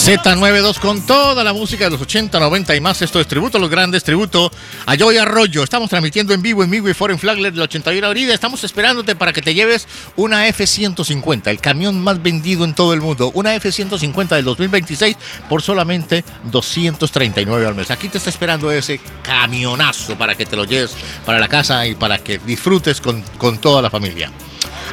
Z92 con toda la música de los 80, 90 y más. Esto es Tributo a los Grandes, tributo a Joey Arroyo. Estamos transmitiendo en vivo en Midway Foreign Flagler de la 81 Avenida. Estamos esperándote para que te lleves una F-150, el camión más vendido en todo el mundo. Una F-150 del 2026 por solamente $239 al mes. Aquí te está esperando ese camionazo para que te lo lleves para la casa y para que disfrutes con toda la familia.